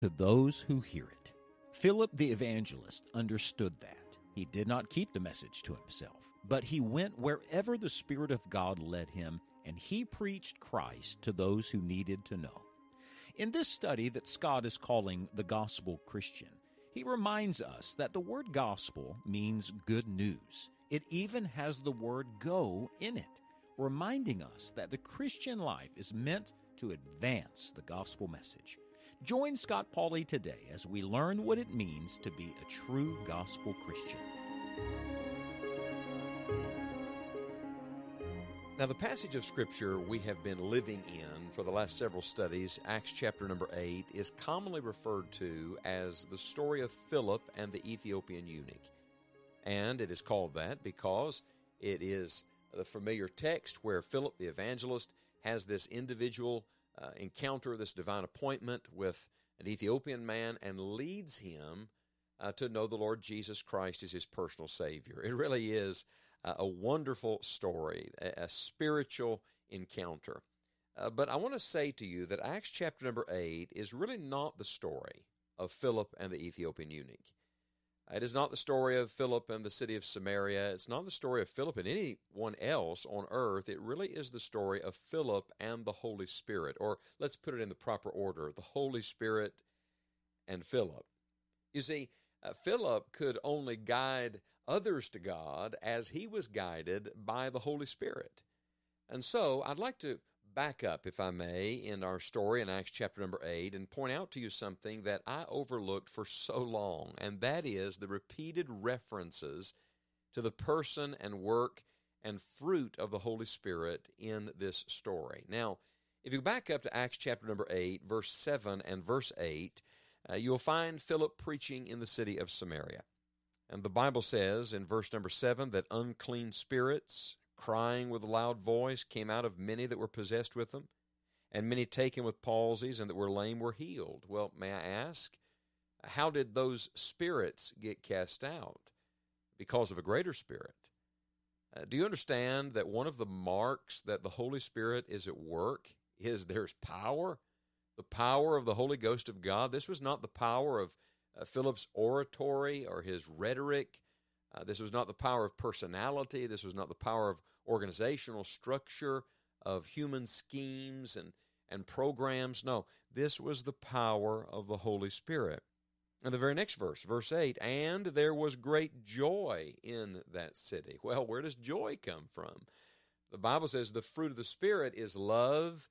to those who hear it. Philip the evangelist understood that. He did not keep the message to himself, but he went wherever the Spirit of God led him, and he preached Christ to those who needed to know. In this study that Scott is calling the Gospel Christian, he reminds us that the word gospel means good news. It even has the word go in it, reminding us that the Christian life is meant to advance the gospel message. Join Scott Pauley today as we learn what it means to be a true gospel Christian. Now, the passage of Scripture we have been living in for the last several studies, Acts chapter number 8, is commonly referred to as the story of Philip and the Ethiopian eunuch. And it is called that because it is the familiar text where Philip the evangelist has this individual encounter, this divine appointment with an Ethiopian man, and leads him to know the Lord Jesus Christ as his personal Savior. It really is a wonderful story, a spiritual encounter. But I want to say to you that Acts chapter number 8 is really not the story of Philip and the Ethiopian eunuch. It is not the story of Philip and the city of Samaria. It's not the story of Philip and anyone else on earth. It really is the story of Philip and the Holy Spirit, or let's put it in the proper order, the Holy Spirit and Philip. You see, Philip could only guide others to God as he was guided by the Holy Spirit. And so I'd like to back up, if I may, in our story in Acts chapter number 8 and point out to you something that I overlooked for so long, and that is the repeated references to the person and work and fruit of the Holy Spirit in this story. Now, if you back up to Acts chapter number 8, verse 7 and verse 8, you'll find Philip preaching in the city of Samaria. And the Bible says in verse number 7 that unclean spirits, crying with a loud voice, came out of many that were possessed with them, and many taken with palsies and that were lame were healed. Well, may I ask, how did those spirits get cast out? Because of a greater spirit. Do you understand that one of the marks that the Holy Spirit is at work is there's power? The power of the Holy Ghost of God. This was not the power of Philip's oratory or his rhetoric. This was not the power of personality. This was not the power of organizational structure, of human schemes and programs. No, this was the power of the Holy Spirit. And the very next verse, verse 8, and there was great joy in that city. Well, where does joy come from? The Bible says the fruit of the Spirit is love,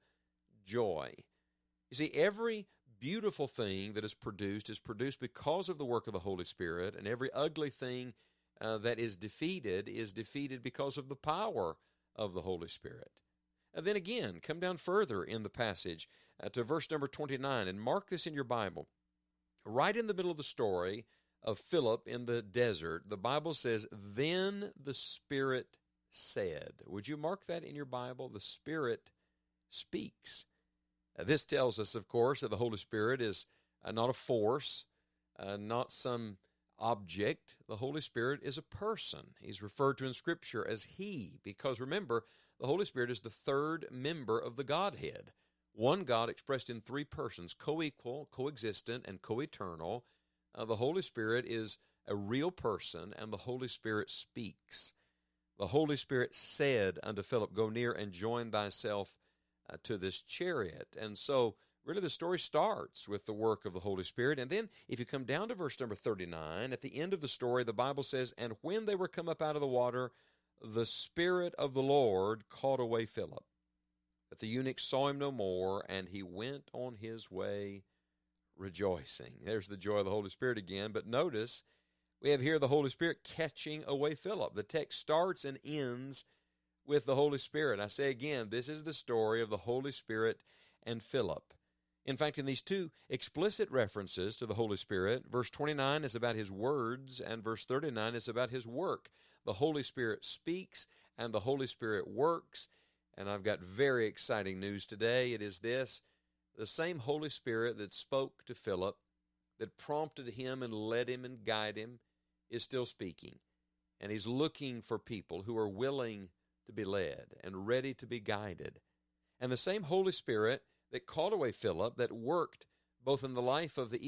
joy. You see, every beautiful thing that is produced because of the work of the Holy Spirit, and every ugly thing that is defeated because of the power of the Holy Spirit. And then again, come down further in the passage to verse number 29, and mark this in your Bible. Right in the middle of the story of Philip in the desert, the Bible says, then the Spirit said. Would you mark that in your Bible? The Spirit speaks. This tells us, of course, that the Holy Spirit is not a force, not some object. The Holy Spirit is a person. He's referred to in Scripture as He, because remember, the Holy Spirit is the third member of the Godhead. One God expressed in three persons, co-equal, co-existent, and co-eternal. The Holy Spirit is a real person, and the Holy Spirit speaks. The Holy Spirit said unto Philip, go near and join thyself to this chariot. And so really, the story starts with the work of the Holy Spirit. And then, if you come down to verse number 39, at the end of the story, the Bible says, and when they were come up out of the water, the Spirit of the Lord caught away Philip. That the eunuch saw him no more, and he went on his way rejoicing. There's the joy of the Holy Spirit again. But notice, we have here the Holy Spirit catching away Philip. The text starts and ends with the Holy Spirit. I say again, this is the story of the Holy Spirit and Philip. In fact, in these two explicit references to the Holy Spirit, verse 29 is about His words, and verse 39 is about His work. The Holy Spirit speaks, and the Holy Spirit works. And I've got very exciting news today. It is this: the same Holy Spirit that spoke to Philip, that prompted him and led him and guided him, is still speaking. And He's looking for people who are willing to be led and ready to be guided. And the same Holy Spirit that called away Philip, that worked both in the life of the